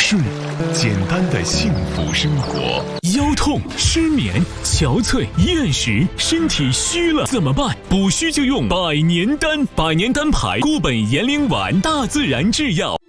睡，简单的幸福生活。 腰痛、失眠、憔悴、厌食，身体虚了怎么办？补虚就用百年丹，百年丹牌固本延龄丸，大自然制药。